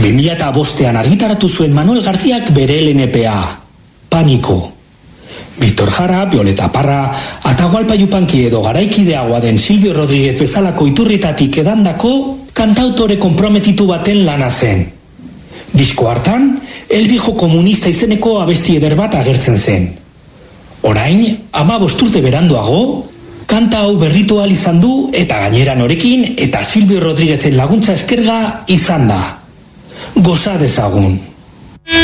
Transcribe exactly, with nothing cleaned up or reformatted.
bi mila bostean argitaratu zuen Manuel Garziak bere L P A, Paniko. Victor Jara, Violeta Parra, Atahualpa Yupanqui edo garaikideagoa den Silvio Rodríguez bezalako iturritatik edandako kantautore konprometitu baten lana zen. Disko hartan, El Viejo Komunista izeneko abesti eder bat agertzen zen. Orain, hamabost urte beranduago, kanta hau berritu ahal izan du eta gainera norekin eta Silvio Rodríguezen laguntza eskerga izan da. Goza dezagun.